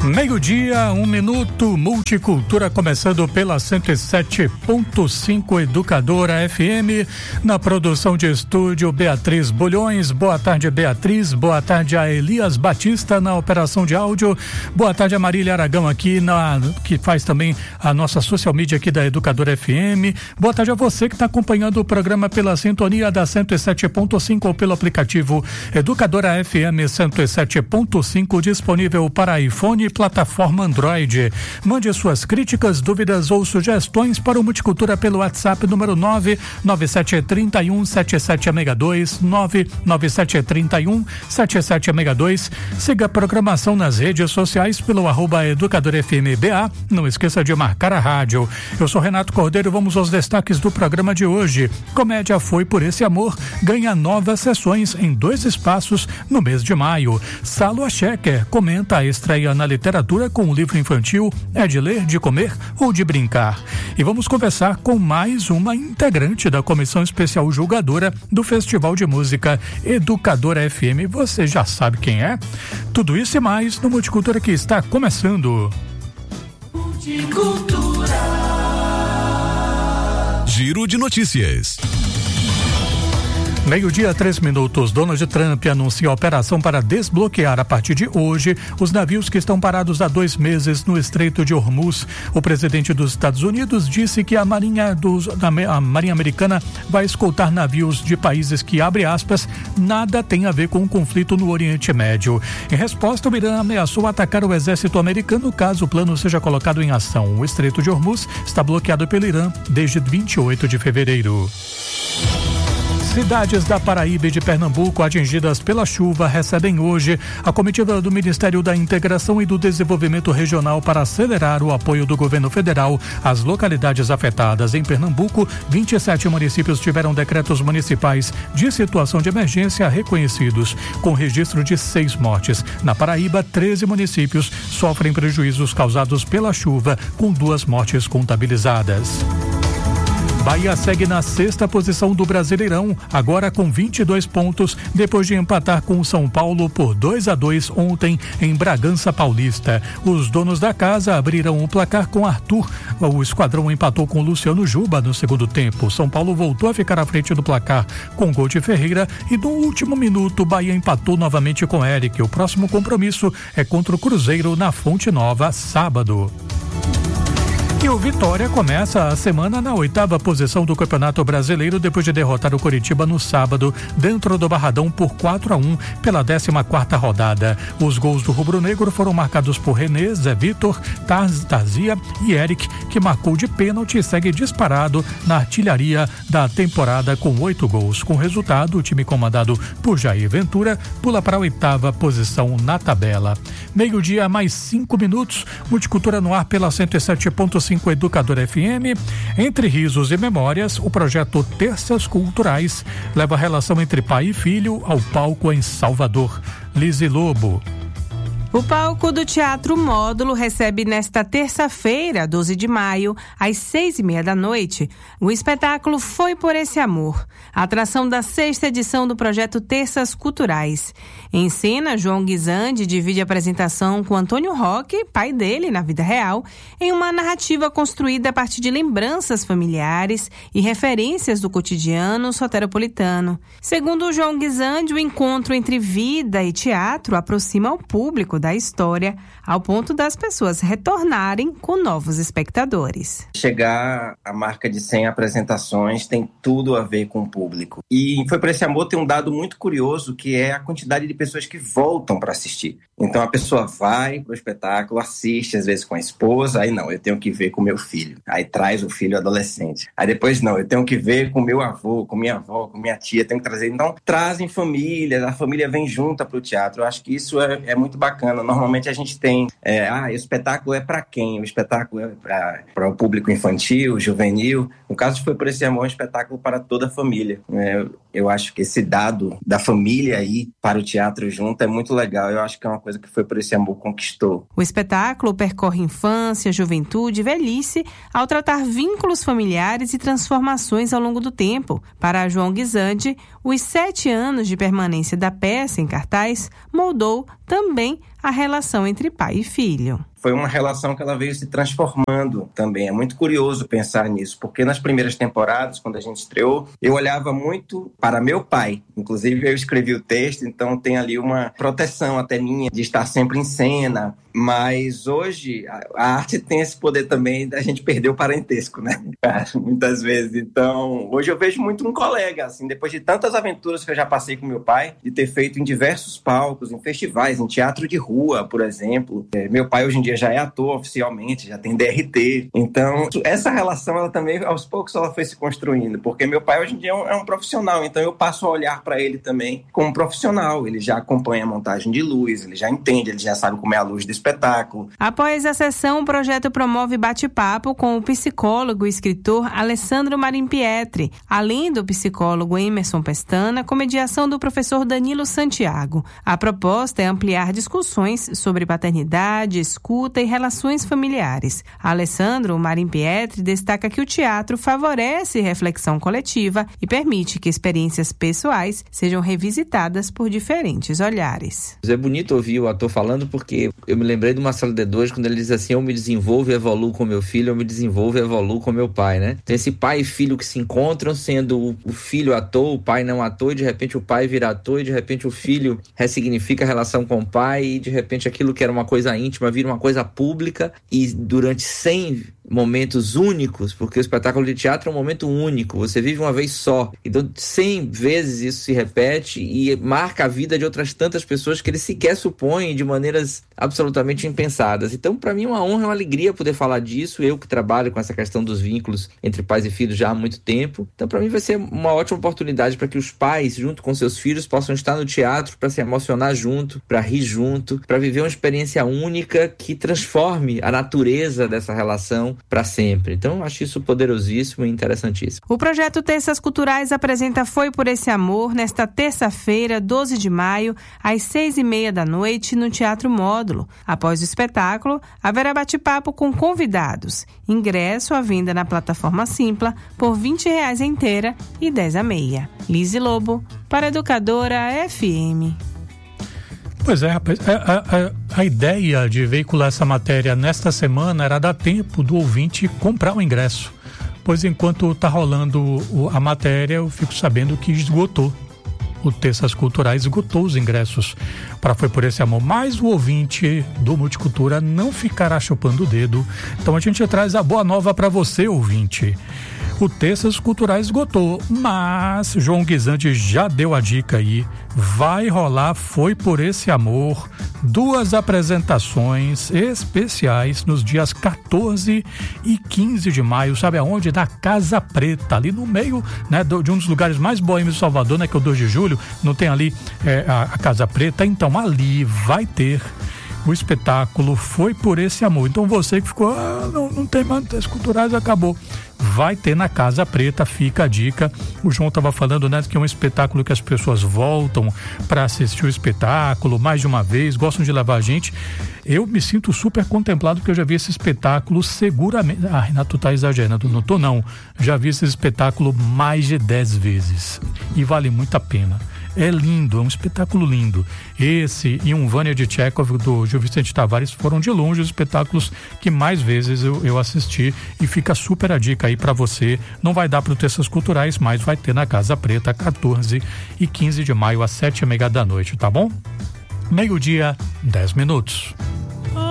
Meio-dia, 1 minuto, Multicultura começando pela 107.5 Educadora FM, na produção de estúdio Beatriz Bulhões. Boa tarde, Beatriz. Boa tarde a Elias Batista na operação de áudio. Boa tarde a Marília Aragão aqui, que faz também a nossa social media aqui da Educadora FM. Boa tarde a você que está acompanhando o programa pela sintonia da 107.5 ou pelo aplicativo Educadora FM 107.5, disponível para iPhone e plataforma Android. Mande suas críticas, dúvidas ou sugestões para o Multicultura pelo WhatsApp número 997317762, 997317762. Siga a programação nas redes sociais pelo @EducadorFMBA. Não esqueça de marcar a rádio. Eu sou Renato Cordeiro, vamos aos destaques do programa de hoje. Comédia Foi por Esse Amor ganha novas sessões em 2 espaços no mês de maio. Salo Checker comenta a estreia na literatura com o livro infantil É de Ler, de Comer ou de Brincar. E vamos conversar com mais uma integrante da comissão especial julgadora do Festival de Música Educadora FM. Você já sabe quem é? Tudo isso e mais no Multicultura que está começando. Multicultura. Giro de notícias. Meio-dia, 3 minutos. Donald Trump anuncia a operação para desbloquear a partir de hoje os navios que estão parados há 2 meses no Estreito de Hormuz. O presidente dos Estados Unidos disse que a Marinha Americana vai escoltar navios de países que, abre aspas, nada tem a ver com o conflito no Oriente Médio. Em resposta, o Irã ameaçou atacar o exército americano caso o plano seja colocado em ação. O Estreito de Hormuz está bloqueado pelo Irã desde 28 de fevereiro. Cidades da Paraíba e de Pernambuco atingidas pela chuva recebem hoje a comitiva do Ministério da Integração e do Desenvolvimento Regional para acelerar o apoio do governo federal às localidades afetadas. Em Pernambuco, 27 municípios tiveram decretos municipais de situação de emergência reconhecidos, com registro de 6 mortes. Na Paraíba, 13 municípios sofrem prejuízos causados pela chuva, com 2 mortes contabilizadas. Bahia segue na 6ª posição do Brasileirão, agora com 22 pontos, depois de empatar com o São Paulo por 2-2 ontem em Bragança Paulista. Os donos da casa abriram o placar com Arthur. O esquadrão empatou com Luciano Juba no segundo tempo. São Paulo voltou a ficar à frente do placar com gol de Ferreira e no último minuto Bahia empatou novamente com Eric. O próximo compromisso é contra o Cruzeiro na Fonte Nova, sábado. E o Vitória começa a semana na 8ª posição do Campeonato Brasileiro depois de derrotar o Coritiba no sábado, dentro do Barradão por 4-1 pela 14ª rodada. Os gols do rubro-negro foram marcados por René, Zé Vitor, Tarzia e Eric, que marcou de pênalti e segue disparado na artilharia da temporada com 8 gols. Com o resultado, o time comandado por Jair Ventura pula para a 8ª posição na tabela. Meio-dia, mais 5 minutos, Multicultura no ar pela 107.5 Educadora FM. Entre risos e memórias, o projeto Terças Culturais leva a relação entre pai e filho ao palco em Salvador. Lise Lobo. O palco do Teatro Módulo recebe nesta terça-feira, 12 de maio, às 6:30 da noite, o espetáculo Foi por Esse Amor, a atração da 6ª edição do projeto Terças Culturais. Em cena, João Guizandi divide a apresentação com Antônio Roque, pai dele na vida real, em uma narrativa construída a partir de lembranças familiares e referências do cotidiano soteropolitano. Segundo João Guizandi, o encontro entre vida e teatro aproxima o público da história, ao ponto das pessoas retornarem com novos espectadores. Chegar à marca de 100 apresentações tem tudo a ver com o público. E Foi por Esse Amor tem um dado muito curioso, que é a quantidade de pessoas que voltam para assistir. Então a pessoa vai pro espetáculo, assiste às vezes com a esposa, aí não, eu tenho que ver com meu filho. Aí traz o filho adolescente. Aí depois não, eu tenho que ver com meu avô, com minha avó, com minha tia, tenho que trazer. Então trazem família, a família vem junta pro teatro. Eu acho que isso é muito bacana. Normalmente a gente tem, o espetáculo é para quem? O espetáculo é para o público infantil, juvenil. No caso, Foi por Esse Amor, um espetáculo para toda a família. Eu acho que esse dado da família aí para o teatro junto é muito legal. Eu acho que é uma coisa que Foi por Esse Amor conquistou. O espetáculo percorre infância, juventude e velhice ao tratar vínculos familiares e transformações ao longo do tempo. Para João Guizandi, os 7 anos de permanência da peça em cartaz moldou também a relação entre pai e filho. Foi uma relação que ela veio se transformando também. É muito curioso pensar nisso, porque nas primeiras temporadas, quando a gente estreou, eu olhava muito para meu pai. Inclusive, eu escrevi o texto, então tem ali uma proteção até minha de estar sempre em cena. Mas hoje, a arte tem esse poder também da gente perder o parentesco, né? Muitas vezes. Então, hoje eu vejo muito um colega, assim, depois de tantas aventuras que eu já passei com meu pai, de ter feito em diversos palcos, em festivais, em teatro de rua, por exemplo. Meu pai hoje em dia já é ator oficialmente, já tem DRT. Então, essa relação, ela também, aos poucos, ela foi se construindo, porque meu pai hoje em dia é um profissional, então eu passo a olhar para ele também como profissional. Ele já acompanha a montagem de luz, ele já entende, ele já sabe como é a luz do espetáculo. Após a sessão, o projeto promove bate-papo com o psicólogo e escritor Alessandro Marimpietri, além do psicólogo Emerson Pestana, com mediação do professor Danilo Santiago. A proposta é ampliar discussões sobre paternidade, escuta e relações familiares. Alessandro Marimpietri destaca que o teatro favorece reflexão coletiva e permite que experiências pessoais sejam revisitadas por diferentes olhares. É bonito ouvir o ator falando, porque eu me lembrei do Marcelo D2, quando ele diz assim: eu me desenvolvo e evoluo com meu filho, eu me desenvolvo e evoluo com meu pai, né? Tem esse pai e filho que se encontram, sendo o filho ator, o pai não ator, e de repente o pai vira ator, e de repente o filho ressignifica a relação com o pai, e de repente aquilo que era uma coisa íntima vira uma coisa pública, e durante 100 momentos únicos, porque o espetáculo de teatro é um momento único, você vive uma vez só, então 100 vezes isso se repete e marca a vida de outras tantas pessoas que ele sequer supõe de maneiras absolutamente impensadas. Então, para mim, é uma honra, é uma alegria poder falar disso, eu que trabalho com essa questão dos vínculos entre pais e filhos já há muito tempo. Então, para mim, vai ser uma ótima oportunidade para que os pais, junto com seus filhos, possam estar no teatro para se emocionar junto, para rir junto, para viver uma experiência única que transforme a natureza dessa relação para sempre. Então, eu acho isso poderosíssimo e interessantíssimo. O projeto Terças Culturais apresenta Foi por Esse Amor nesta terça-feira, 12 de maio, às 6h30 da noite, no Teatro Módulo. Após o espetáculo, haverá bate-papo com convidados. Ingresso à venda na plataforma Simpla por R$20 a inteira e 10 a meia. Lise Lobo, para Educadora FM. Pois é, rapaz, a ideia de veicular essa matéria nesta semana era dar tempo do ouvinte comprar o ingresso. Pois enquanto está rolando a matéria, eu fico sabendo que esgotou. O Terças Culturais esgotou os ingressos para Foi por Esse Amor. Mas o ouvinte do Multicultura não ficará chupando o dedo. Então a gente traz a boa nova para você, ouvinte. O Terças Culturais esgotou, mas João Guisante já deu a dica aí. Vai rolar Foi por Esse Amor, 2 apresentações especiais nos dias 14 e 15 de maio, sabe aonde? Na Casa Preta, ali no meio, né, de um dos lugares mais boêmios de Salvador, né, que é o 2 de julho, não tem ali a Casa Preta, então ali vai ter o espetáculo Foi por Esse Amor. Então você que ficou, não tem mais Terças Culturais, acabou. Vai ter na Casa Preta, fica a dica. O João estava falando, né, que é um espetáculo que as pessoas voltam para assistir o espetáculo mais de uma vez, gostam de levar a gente. Eu me sinto super contemplado porque eu já vi esse espetáculo seguramente. Renato, tá exagerando, não tô não. Já vi esse espetáculo mais de 10 vezes e vale muito a pena. É lindo, é um espetáculo lindo. Esse e um Vânia de Tchekhov do Gil Vicente Tavares foram de longe os espetáculos que mais vezes eu assisti, e fica super a dica aí para você. Não vai dar para o Terças Culturais, mas vai ter na Casa Preta, 14 e 15 de maio às 7h30 da noite, tá bom? 12:10.